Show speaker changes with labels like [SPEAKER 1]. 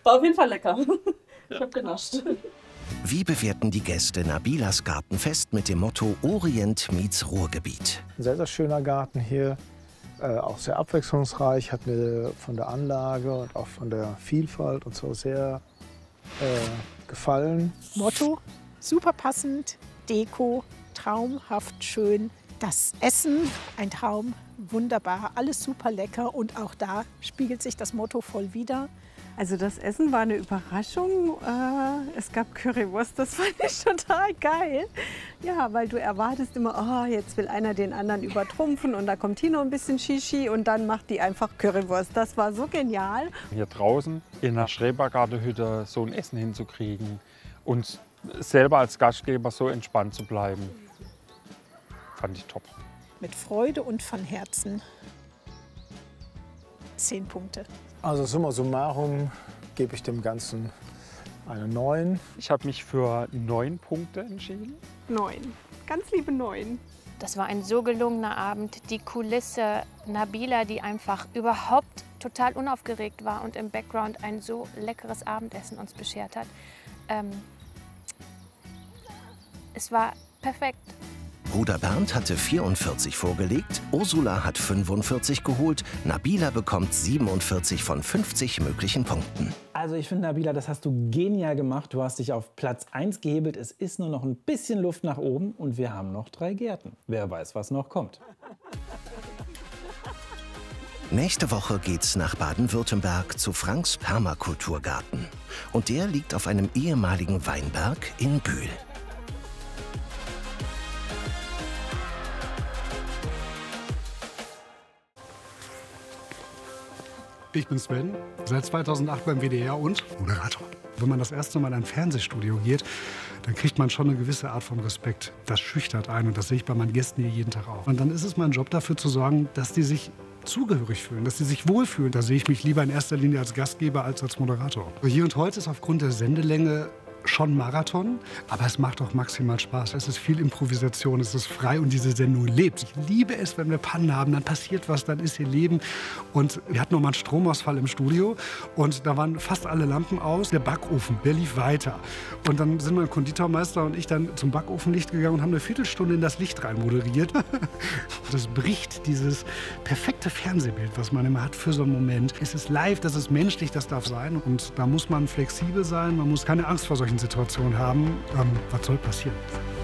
[SPEAKER 1] War auf jeden Fall lecker. Ich habe genascht.
[SPEAKER 2] Wie bewerten die Gäste Nabilas Gartenfest mit dem Motto Orient meets Ruhrgebiet?
[SPEAKER 3] Ein sehr, sehr schöner Garten hier, auch sehr abwechslungsreich, hat mir von der Anlage und auch von der Vielfalt und so sehr gefallen.
[SPEAKER 4] Motto, super passend, Deko, traumhaft schön. Das Essen, ein Traum, wunderbar, alles super lecker und auch da spiegelt sich das Motto voll wider.
[SPEAKER 5] Also das Essen war eine Überraschung. Es gab Currywurst, das fand ich total geil. Ja, weil du erwartest immer, oh, jetzt will einer den anderen übertrumpfen und da kommt hier noch ein bisschen Shishi und dann macht die einfach Currywurst. Das war so genial.
[SPEAKER 6] Hier draußen in der Schrebergartenhütte so ein Essen hinzukriegen und selber als Gastgeber so entspannt zu bleiben, fand ich top.
[SPEAKER 4] Mit Freude und von Herzen 10 Punkte.
[SPEAKER 3] Also summa summarum gebe ich dem Ganzen eine 9.
[SPEAKER 6] Ich habe mich für 9 Punkte entschieden.
[SPEAKER 5] 9, ganz liebe 9.
[SPEAKER 7] Das war ein so gelungener Abend. Die Kulisse, Nabila, die einfach überhaupt total unaufgeregt war und im Background ein so leckeres Abendessen uns beschert hat. Es war perfekt.
[SPEAKER 2] Bruder Bernd hatte 44 vorgelegt, Ursula hat 45 geholt, Nabila bekommt 47 von 50 möglichen Punkten.
[SPEAKER 8] Also ich finde, Nabila, das hast du genial gemacht. Du hast dich auf Platz 1 gehebelt. Es ist nur noch ein bisschen Luft nach oben und wir haben noch 3 Gärten. Wer weiß, was noch kommt.
[SPEAKER 2] Nächste Woche geht's nach Baden-Württemberg zu Franks Permakulturgarten. Und der liegt auf einem ehemaligen Weinberg in Bühl.
[SPEAKER 9] Ich bin Sven, seit 2008 beim WDR und Moderator. Wenn man das erste Mal in ein Fernsehstudio geht, dann kriegt man schon eine gewisse Art von Respekt. Das schüchtert einen und das sehe ich bei meinen Gästen hier jeden Tag auch. Und dann ist es mein Job dafür zu sorgen, dass die sich zugehörig fühlen, dass sie sich wohlfühlen. Da sehe ich mich lieber in erster Linie als Gastgeber als als Moderator. Hier und heute ist aufgrund der Sendelänge schon Marathon, aber es macht auch maximal Spaß. Es ist viel Improvisation, es ist frei und diese Sendung lebt. Ich liebe es, wenn wir Pannen haben, dann passiert was, dann ist hier Leben. Und wir hatten noch mal einen Stromausfall im Studio und da waren fast alle Lampen aus. Der Backofen, der lief weiter. Und dann sind mein Konditormeister und ich dann zum Backofenlicht gegangen und haben eine Viertelstunde in das Licht rein moderiert. Das bricht dieses perfekte Fernsehbild, was man immer hat für so einen Moment. Es ist live, das ist menschlich, das darf sein. Und da muss man flexibel sein, man muss keine Angst vor solchen Situationen haben. Was soll passieren?